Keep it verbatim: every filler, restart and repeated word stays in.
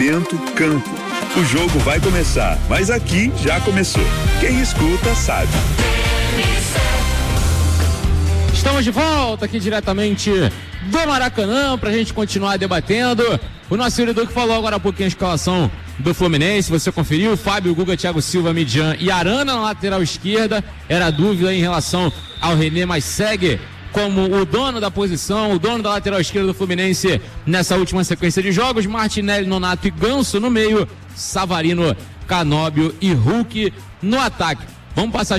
movimento, campo. O jogo vai começar, mas aqui já começou. Quem escuta sabe. Estamos de volta aqui diretamente do Maracanã pra gente continuar debatendo. O nosso vereador que falou agora há pouquinho a escalação do Fluminense, você conferiu? Fábio, Guga, Thiago Silva, Midian e Arana na lateral esquerda. Era dúvida em relação ao René, mas segue como o dono da posição, o dono da lateral esquerda do Fluminense nessa última sequência de jogos. Martinelli, Nonato e Ganso no meio, Savarino, Canóbio e Hulk no ataque. Vamos passar